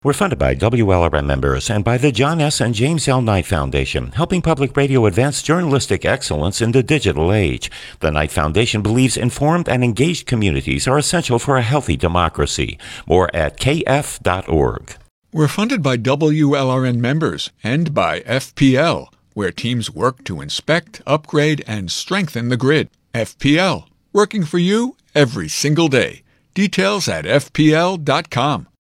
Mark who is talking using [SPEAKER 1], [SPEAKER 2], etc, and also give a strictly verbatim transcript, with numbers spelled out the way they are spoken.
[SPEAKER 1] We're funded by W L R M members and by the John S. and James L. Knight Foundation, helping public radio advance journalistic excellence in the digital age. The Knight Foundation believes informed and engaged communities are essential for a healthy democracy. More at k f dot org.
[SPEAKER 2] We're funded by W L R N members and by F P L, where teams work to inspect, upgrade, and strengthen the grid. F P L, working for you every single day. Details at f p l dot com.